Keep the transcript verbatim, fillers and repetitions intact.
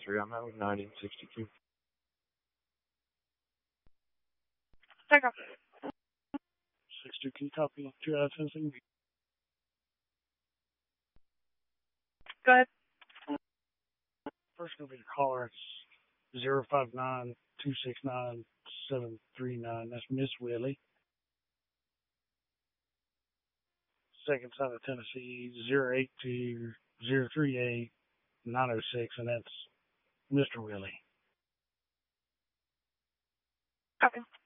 three, I'm out with nineteen sixty-two. Take off. sixty-two, copy. two out of Tennessee. Go ahead. First gonna be the caller. It's zero five nine two six nine seven three nine. That's Miss Willie. Second side of Tennessee, zero eight two zero three eight nine oh six, and that's Mister Willie. Copy.